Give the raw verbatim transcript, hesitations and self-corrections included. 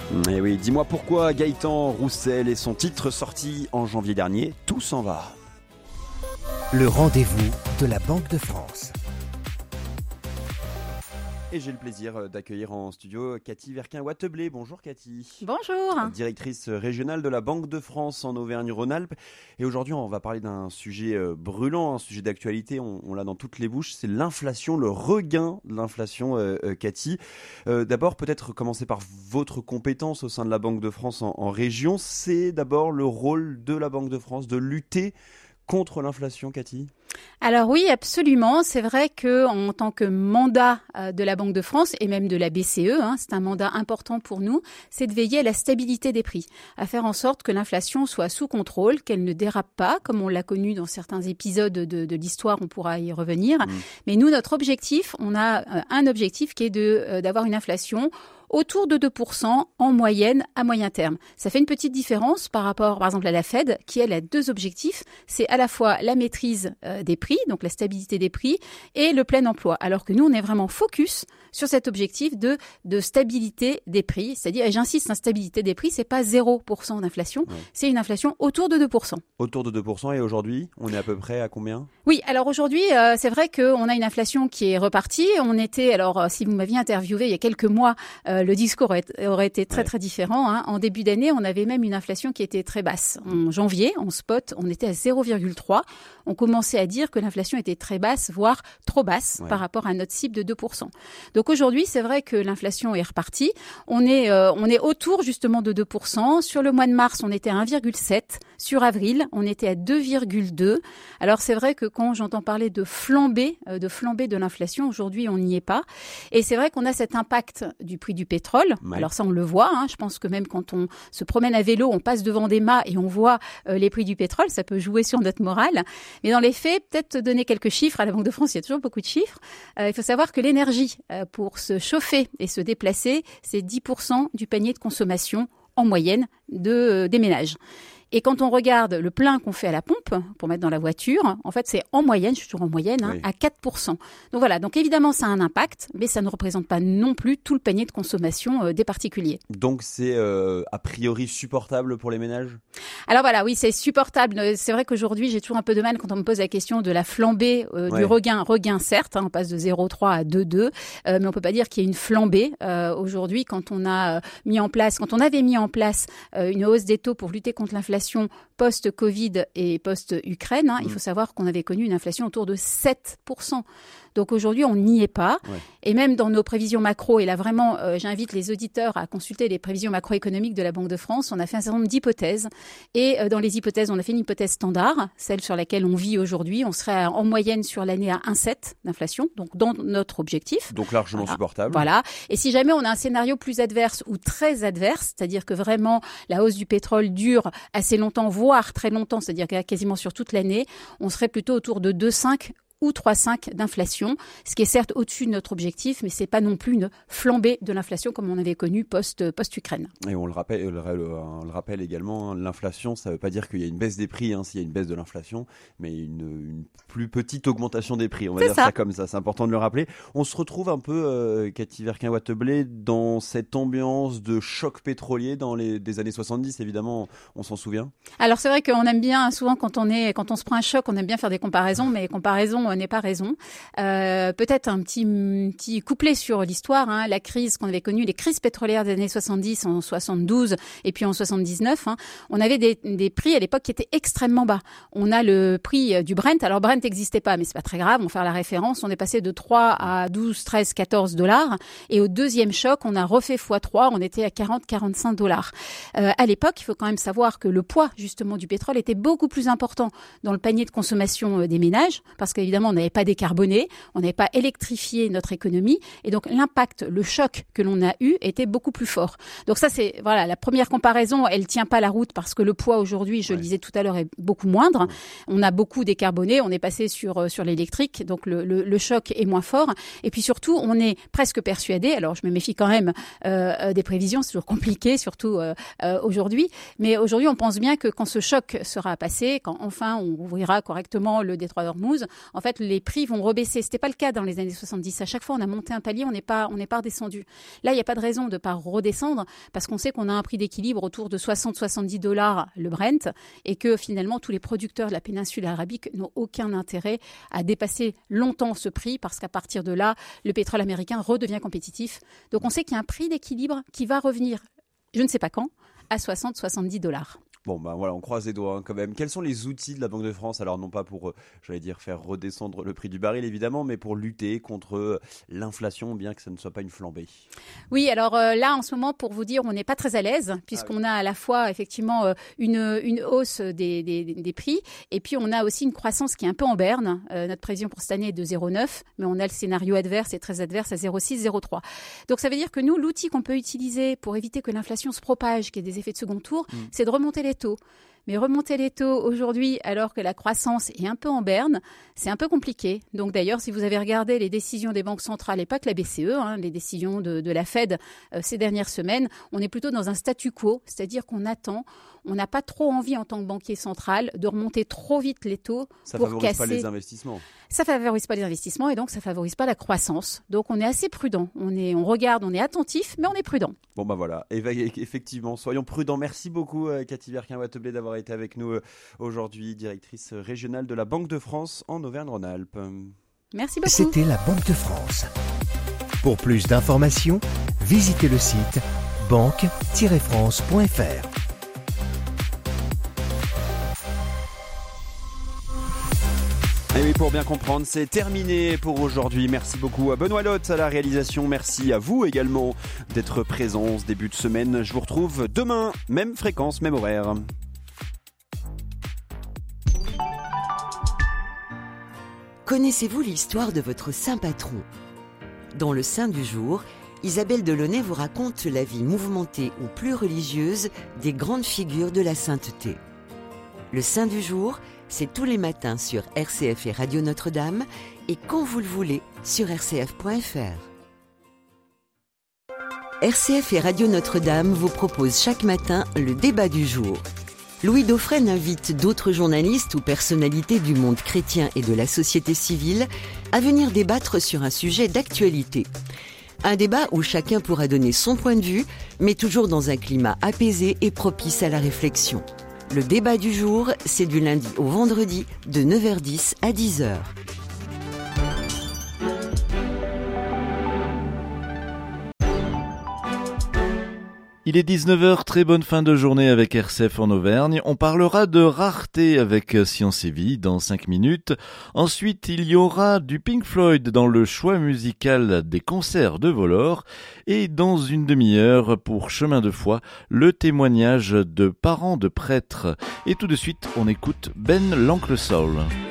Et oui, dis-moi pourquoi Gaëtan Roussel et son titre sorti en janvier dernier, Tout s'en va. Le rendez-vous de la Banque de France. Et j'ai le plaisir d'accueillir en studio Cathy Verquin-Watteblé. Bonjour Cathy. Bonjour. Directrice régionale de la Banque de France en Auvergne-Rhône-Alpes. Et aujourd'hui, on va parler d'un sujet brûlant, un sujet d'actualité. On, on l'a dans toutes les bouches, c'est l'inflation, le regain de l'inflation, euh, euh, Cathy. Euh, d'abord, peut-être commencer par votre compétence au sein de la Banque de France en, en région. C'est d'abord le rôle de la Banque de France de lutter contre l'inflation, Cathy ? Alors oui, absolument. C'est vrai qu'en tant que mandat de la Banque de France et même de la B C E, hein, c'est un mandat important pour nous, c'est de veiller à la stabilité des prix, à faire en sorte que l'inflation soit sous contrôle, qu'elle ne dérape pas, comme on l'a connu dans certains épisodes de, de l'histoire, on pourra y revenir. Mmh. Mais nous, notre objectif, on a un objectif qui est de, d'avoir une inflation autour de deux pour cent en moyenne à moyen terme. Ça fait une petite différence par rapport, par exemple, à la Fed, qui, elle, a deux objectifs. C'est à la fois la maîtrise euh, des prix, donc la stabilité des prix, et le plein emploi. Alors que nous, on est vraiment focus sur cet objectif de, de stabilité des prix. C'est-à-dire, et j'insiste, la stabilité des prix, c'est pas zéro pour cent d'inflation, ouais. C'est une inflation autour de deux pour cent. Autour de deux pour cent, et aujourd'hui, on est à peu près à combien ? Oui, alors aujourd'hui, euh, c'est vrai qu'on a une inflation qui est repartie. On était, alors, euh, si vous m'aviez interviewé il y a quelques mois, euh, le discours aurait, aurait été très, ouais. très différent. Hein. En début d'année, on avait même une inflation qui était très basse. En janvier, en spot, on était à zéro virgule trois. On commençait à dire que l'inflation était très basse, voire trop basse ouais. par rapport à notre cible de deux pour cent. Donc aujourd'hui, c'est vrai que l'inflation est repartie. On est, euh, on est autour justement de deux pour cent. Sur le mois de mars, on était à un virgule sept. Sur avril, on était à deux virgule deux. Alors c'est vrai que quand j'entends parler de flambée, euh, de flambée de l'inflation, aujourd'hui, on n'y est pas. Et c'est vrai qu'on a cet impact du prix du pétrole. Ouais. Alors ça, on le voit. Hein. Je pense que même quand on se promène à vélo, on passe devant des mâts et on voit euh, les prix du pétrole. Ça peut jouer sur notre morale. Mais dans les faits, peut-être donner quelques chiffres. À la Banque de France, il y a toujours beaucoup de chiffres. Euh, il faut savoir que l'énergie, euh, pour se chauffer et se déplacer, c'est dix pour cent du panier de consommation en moyenne de, euh, des ménages. Et quand on regarde le plein qu'on fait à la pompe pour mettre dans la voiture, en fait, c'est en moyenne, je suis toujours en moyenne, hein, oui. à quatre pour cent. Donc voilà, donc évidemment, ça a un impact, mais ça ne représente pas non plus tout le panier de consommation euh, des particuliers. Donc c'est euh, a priori supportable pour les ménages ? Alors voilà, oui, c'est supportable. C'est vrai qu'aujourd'hui, j'ai toujours un peu de mal quand on me pose la question de la flambée euh, ouais. du regain. Regain, certes, hein, on passe de zéro virgule trois à deux virgule deux, euh, mais on peut pas dire qu'il y ait une flambée. Euh, aujourd'hui, quand on a euh, mis en place, quand on avait mis en place euh, une hausse des taux pour lutter contre l'inflation post-Covid et post-Ukraine, hein, mmh. il faut savoir qu'on avait connu une inflation autour de sept pour cent. Donc aujourd'hui, on n'y est pas. Ouais. Et même dans nos prévisions macro, et là vraiment, euh, j'invite les auditeurs à consulter les prévisions macroéconomiques de la Banque de France. On a fait un certain nombre d'hypothèses. Et euh, dans les hypothèses, on a fait une hypothèse standard, celle sur laquelle on vit aujourd'hui. On serait en moyenne sur l'année à un virgule sept d'inflation, donc dans notre objectif. Donc largement voilà. supportable. Voilà. Et si jamais on a un scénario plus adverse ou très adverse, c'est-à-dire que vraiment la hausse du pétrole dure assez longtemps, voire très longtemps, c'est-à-dire quasiment sur toute l'année, on serait plutôt autour de deux virgule cinq ou trois virgule cinq d'inflation, ce qui est certes au-dessus de notre objectif, mais c'est pas non plus une flambée de l'inflation comme on avait connu post, post-Ukraine. Et on le rappelle, on le rappelle également, l'inflation, ça ne veut pas dire qu'il y a une baisse des prix, hein, s'il y a une baisse de l'inflation, mais une, une plus petite augmentation des prix. On va c'est dire ça. ça comme ça, c'est important de le rappeler. On se retrouve un peu, euh, Cathy Verquin-Watteblé, dans cette ambiance de choc pétrolier dans les des années soixante-dix, évidemment, on s'en souvient. Alors c'est vrai qu'on aime bien, souvent quand on, est, quand on se prend un choc, on aime bien faire des comparaisons, mais les comparaisons n'est pas raison. Euh, peut-être un petit, petit couplet sur l'histoire, hein, la crise qu'on avait connue, les crises pétrolières des années soixante-dix, en soixante-douze et puis en soixante-dix-neuf. Hein, on avait des, des prix à l'époque qui étaient extrêmement bas. On a le prix du Brent. Alors Brent n'existait pas, mais c'est pas très grave. On va faire la référence. On est passé de trois à douze, treize, quatorze dollars. Et au deuxième choc, on a refait fois trois. On était à quarante, quarante-cinq dollars. Euh, à l'époque, il faut quand même savoir que le poids justement du pétrole était beaucoup plus important dans le panier de consommation des ménages, parce qu'évidemment, on n'avait pas décarboné, on n'avait pas électrifié notre économie, et donc l'impact, le choc que l'on a eu était beaucoup plus fort. Donc ça, c'est voilà la première comparaison, elle tient pas la route parce que le poids aujourd'hui, je ouais. le disais tout à l'heure, est beaucoup moindre. Ouais. On a beaucoup décarboné, on est passé sur sur l'électrique, donc le, le, le choc est moins fort. Et puis surtout, on est presque persuadé. Alors je me méfie quand même euh, des prévisions, c'est toujours compliqué, surtout euh, euh, aujourd'hui. Mais aujourd'hui, on pense bien que quand ce choc sera passé, quand enfin on ouvrira correctement le détroit d'Ormuz, en fait fait, les prix vont rebaisser. C'était pas le cas dans les années soixante-dix. À chaque fois, on a monté un palier, on n'est pas, on n'est pas redescendu. Là, il n'y a pas de raison de ne pas redescendre parce qu'on sait qu'on a un prix d'équilibre autour de soixante à soixante-dix dollars le Brent et que finalement, tous les producteurs de la péninsule arabique n'ont aucun intérêt à dépasser longtemps ce prix parce qu'à partir de là, le pétrole américain redevient compétitif. Donc, on sait qu'il y a un prix d'équilibre qui va revenir, je ne sais pas quand, à soixante à soixante-dix dollars. Bon, ben voilà, on croise les doigts hein, quand même. Quels sont les outils de la Banque de France? Alors, non pas pour, euh, j'allais dire, faire redescendre le prix du baril, évidemment, mais pour lutter contre euh, l'inflation, bien que ça ne soit pas une flambée. Oui, alors euh, là, en ce moment, pour vous dire, on n'est pas très à l'aise, puisqu'on ah oui. a à la fois, effectivement, euh, une, une hausse des, des, des prix, et puis on a aussi une croissance qui est un peu en berne. Euh, notre prévision pour cette année est de zéro virgule neuf, mais on a le scénario adverse et très adverse à zéro virgule six, zéro virgule trois. Donc, ça veut dire que nous, l'outil qu'on peut utiliser pour éviter que l'inflation se propage, qu'il y ait des effets de second tour, mmh. c'est de remonter les taux. Mais remonter les taux aujourd'hui, alors que la croissance est un peu en berne, c'est un peu compliqué. Donc d'ailleurs, si vous avez regardé les décisions des banques centrales, et pas que la B C E, hein, les décisions de, de la Fed euh, ces dernières semaines, on est plutôt dans un statu quo, c'est-à-dire qu'on attend, on n'a pas trop envie en tant que banquier central de remonter trop vite les taux ça pour favorise casser. pas les investissements. Ça favorise pas les investissements et donc ça favorise pas la croissance. Donc on est assez prudent. On est, on regarde, on est attentif, mais on est prudent. Bon bah voilà, et effectivement, soyons prudents. Merci beaucoup Cathy Verquin-Wateblé d'avoir été avec nous aujourd'hui, directrice régionale de la Banque de France en Auvergne-Rhône-Alpes. Merci beaucoup. C'était la Banque de France. Pour plus d'informations, visitez le site banque tiret france point f r. Et oui, pour bien comprendre, c'est terminé pour aujourd'hui. Merci beaucoup à Benoît Lotte à la réalisation. Merci à vous également d'être présents ce début de semaine. Je vous retrouve demain, même fréquence, même horaire. Connaissez-vous l'histoire de votre saint patron ? Dans le Saint du jour, Isabelle Delaunay vous raconte la vie mouvementée ou plus religieuse des grandes figures de la sainteté. Le Saint du jour, c'est tous les matins sur R C F et Radio Notre-Dame et quand vous le voulez sur r c f point f r. R C F et Radio Notre-Dame vous proposent chaque matin le débat du jour. Louis Dauphren invite d'autres journalistes ou personnalités du monde chrétien et de la société civile à venir débattre sur un sujet d'actualité. Un débat où chacun pourra donner son point de vue, mais toujours dans un climat apaisé et propice à la réflexion. Le débat du jour, c'est du lundi au vendredi de neuf heures dix à dix heures. Il est dix-neuf heures, très bonne fin de journée avec R C F en Auvergne. On parlera de rareté avec Science et Vie dans cinq minutes. Ensuite, il y aura du Pink Floyd dans le choix musical des concerts de Vollore. Et dans une demi-heure, pour Chemin de foi, le témoignage de parents de prêtres. Et tout de suite, on écoute Ben l'Oncle Soul.